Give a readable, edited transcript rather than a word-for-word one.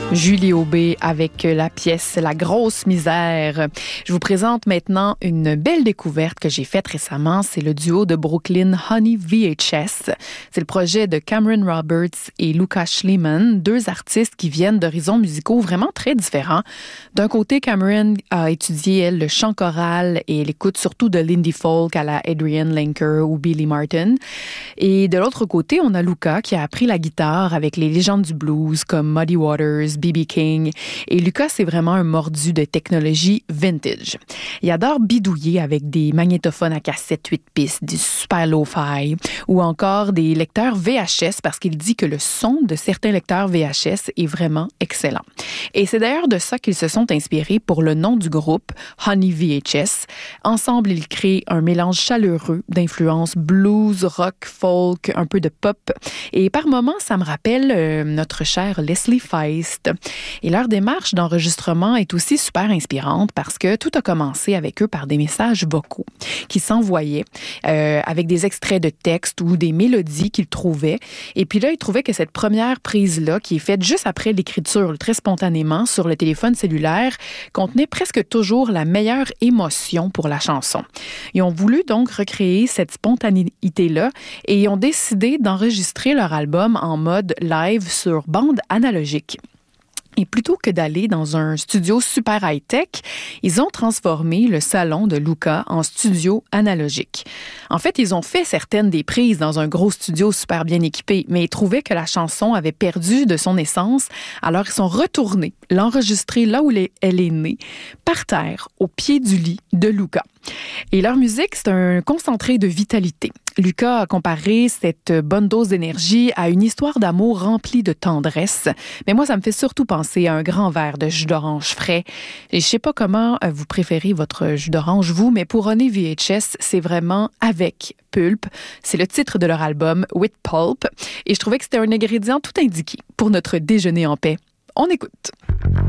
Julie Aubé avec la pièce La grosse misère. Je vous présente maintenant une belle découverte que j'ai faite récemment. C'est le duo de Brooklyn Honey VHS. C'est le projet de Cameron Roberts et Luca Schliemann, deux artistes qui viennent d'horizons musicaux vraiment très différents. D'un côté, Cameron a étudié, elle, le chant choral et elle écoute surtout de l'indie folk à la Adrian Lenker ou Billy Martin. Et de l'autre côté, on a Luca qui a appris la guitare avec les légendes du blues comme Muddy Waters, B.B. King. Et Lucas, c'est vraiment un mordu de technologie vintage. Il adore bidouiller avec des magnétophones à cassette 8 pistes, du super lo-fi ou encore des lecteurs VHS parce qu'il dit que le son de certains lecteurs VHS est vraiment excellent. Et c'est d'ailleurs de ça qu'ils se sont inspirés pour le nom du groupe, Honey VHS. Ensemble, ils créent un mélange chaleureux d'influences blues, rock, folk, un peu de pop. Et par moments, ça me rappelle notre chère Leslie Feist. Et leur démarche d'enregistrement est aussi super inspirante parce que tout a commencé avec eux par des messages vocaux qui s'envoyaient avec des extraits de textes ou des mélodies qu'ils trouvaient. Et puis là, ils trouvaient que cette première prise-là, qui est faite juste après l'écriture, très spontanément, sur le téléphone cellulaire, contenait presque toujours la meilleure émotion pour la chanson. Ils ont voulu donc recréer cette spontanéité-là et ils ont décidé d'enregistrer leur album en mode live sur bande analogique. Et plutôt que d'aller dans un studio super high-tech, ils ont transformé le salon de Luca en studio analogique. En fait, ils ont fait certaines des prises dans un gros studio super bien équipé, mais ils trouvaient que la chanson avait perdu de son essence, alors ils sont retournés l'enregistrer là où elle est née, par terre, au pied du lit de Luca. Et leur musique, c'est un concentré de vitalité. Luca a comparé cette bonne dose d'énergie à une histoire d'amour remplie de tendresse. Mais moi, ça me fait surtout penser à un grand verre de jus d'orange frais. Et je sais pas comment vous préférez votre jus d'orange, vous, mais pour Honey VHS, c'est vraiment avec pulpe. C'est le titre de leur album, With Pulp. Et je trouvais que c'était un ingrédient tout indiqué pour notre déjeuner en paix. On écoute.